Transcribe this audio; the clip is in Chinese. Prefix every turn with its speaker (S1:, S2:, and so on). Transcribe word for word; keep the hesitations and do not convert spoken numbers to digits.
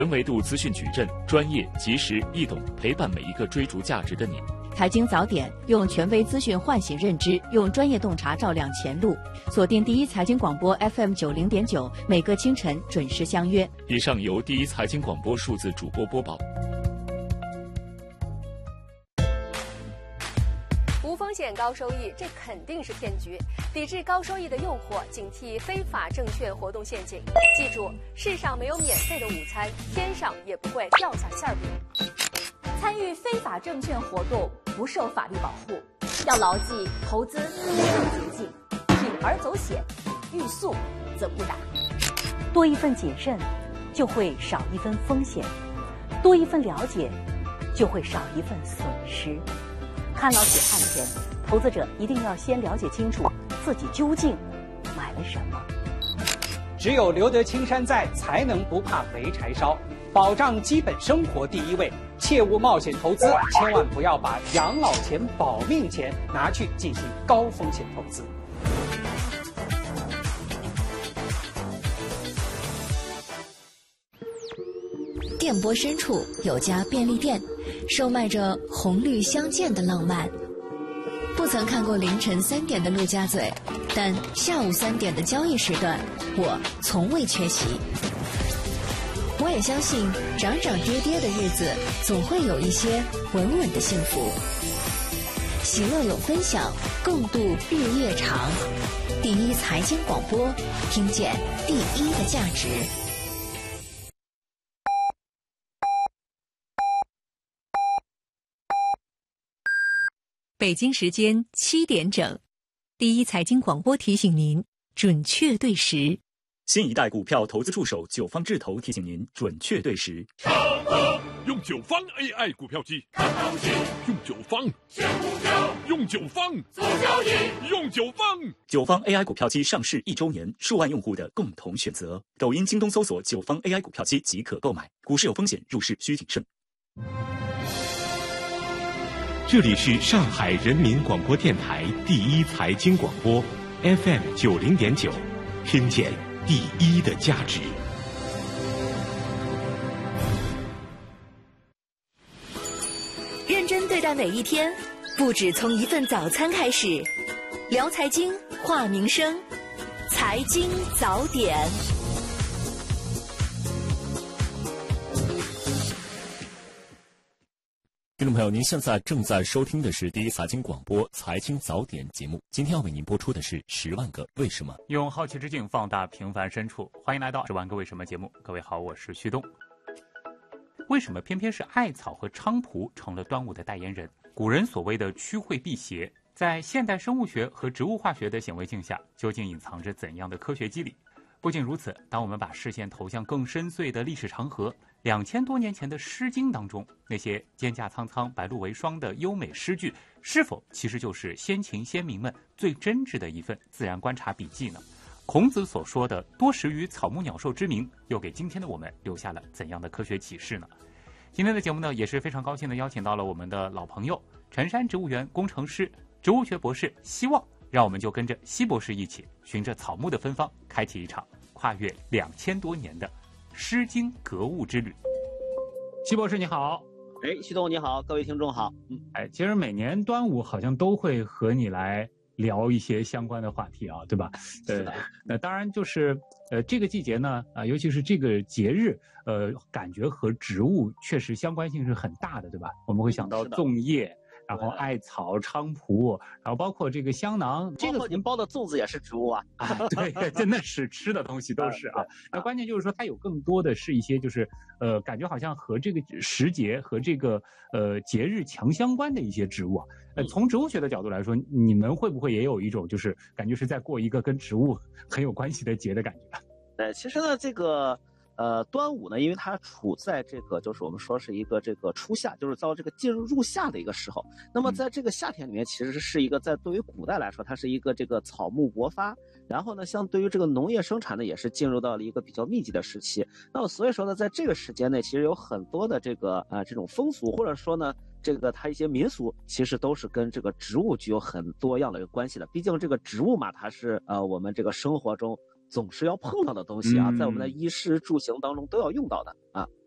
S1: 人维度资讯矩阵，专业、及时、易懂，陪伴每一个追逐价值的你。
S2: 财经早点，用权威资讯唤醒认知，用专业洞察照亮前路。锁定第一财经广播 F M 九零点九，每个清晨准时相约。
S1: 以上由第一财经广播数字主播播报。
S3: 无风险高收益，这肯定是骗局。抵制高收益的诱惑，警惕非法证券活动陷阱。记住，世上没有免费的午餐，天上也不会掉下馅饼。
S4: 参与非法证券活动不受法律保护，要牢记投资没有捷径，铤而走险，欲速则不达。
S5: 多一份谨慎，就会少一分风险；多一份了解，就会少一份损失。看牢解看钱，投资者一定要先了解清楚自己究竟买了什么。
S6: 只有留得青山在，才能不怕没柴烧。保障基本生活第一位，切勿冒险投资，千万不要把养老钱、保命钱拿去进行高风险投资。
S7: 电波深处有家便利店，售卖着红绿相间的浪漫。不曾看过凌晨三点的陆家嘴，但下午三点的交易时段，我从未缺席。我也相信涨涨跌跌的日子总会有一些稳稳的幸福，喜乐有分享，共度日夜长。第一财经广播，听见第一的价值。
S8: 北京时间七点整，第一财经广播提醒您准确对时。
S9: 新一代股票投资助手九方智投提醒您准确对时。
S10: 长河用九方 A I 股票机，看行情；用九方选股票，用九方做交易，用九方。
S9: 九方 A I 股票机上市一周年，数万用户的共同选择。抖音、京东搜索九方 A I 股票机即可购买。股市有风险，入市需谨慎。
S11: 这里是上海人民广播电台第一财经广播 F M 九零点九，听见第一的价值。
S8: 认真对待每一天，不止从一份早餐开始。聊财经，话民生，财经早点。
S1: 听众朋友，您现在正在收听的是第一财经广播财经早点节目。今天要为您播出的是十万个为什么，
S12: 用好奇之境放大平凡深处。欢迎来到十万个为什么节目。各位好，我是旭东。为什么偏偏是艾草和菖蒲成了端午的代言人？古人所谓的趋惠避邪，在现代生物学和植物化学的显微镜下，究竟隐藏着怎样的科学机理？不仅如此，当我们把视线投向更深邃的历史长河，两千多年前的《诗经》当中，那些蒹葭苍苍、白露为霜的优美诗句，是否其实就是先秦先民们最真挚的一份自然观察笔记呢？孔子所说的多识于草木鸟兽之名，又给今天的我们留下了怎样的科学启示呢？今天的节目呢，也是非常高兴的邀请到了我们的老朋友辰山植物园工程师、植物学博士希望，让我们就跟着希博士一起，循着草木的芬芳，开启一场跨越两千多年的《诗经》格物之旅。希博士你好。
S13: 哎，旭东你好，各位听众好。
S12: 嗯，哎，其实每年端午好像都会和你来聊一些相关的话题啊，对吧？
S13: 是的。
S12: 那当然就是呃这个季节呢，啊、呃，尤其是这个节日，呃，感觉和植物确实相关性是很大的，对吧？我们会想到粽叶。然后艾草、菖蒲，然后包括这个香囊，
S13: 这个您包的粽子也是植物啊？
S12: 啊，对，真的是吃的东西都是啊。那关键就是说，它有更多的是一些就是呃，感觉好像和这个时节和这个呃节日强相关的一些植物啊。呃，从植物学的角度来说，你们会不会也有一种就是感觉是在过一个跟植物很有关系的节的感觉？
S13: 对，其实呢，这个。呃，端午呢，因为它处在这个，就是我们说是一个这个初夏，就是到这个进入入夏的一个时候。那么在这个夏天里面，其实是一个在对于古代来说，它是一个这个草木勃发，然后呢，相对于这个农业生产呢，也是进入到了一个比较密集的时期。那么所以说呢，在这个时间内，其实有很多的这个呃这种风俗，或者说呢，这个它一些民俗，其实都是跟这个植物具有很多样的一个关系的。毕竟这个植物嘛，它是呃我们这个生活中总是要碰到的东西啊，在我们的衣食住行当中都要用到的啊。